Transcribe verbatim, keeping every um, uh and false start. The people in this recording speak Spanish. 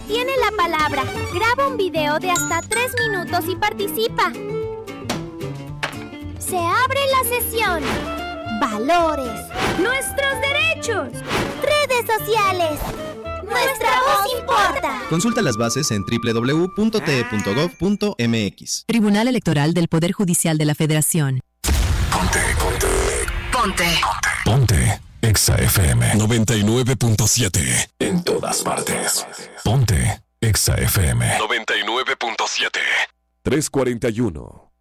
tiene la palabra. Graba un video de hasta tres minutos y participa. Se abre la sesión. Valores. Nuestros derechos. Redes sociales. Nuestra voz importa. Consulta las bases en doble u doble u doble u punto t e punto gov punto m x. Tribunal Electoral del Poder Judicial de la Federación. Ponte, ponte. Ponte. Ponte. Exa F M noventa y nueve punto siete. En todas partes. Ponte. Exa F M noventa y nueve punto siete. tres cuarenta y uno.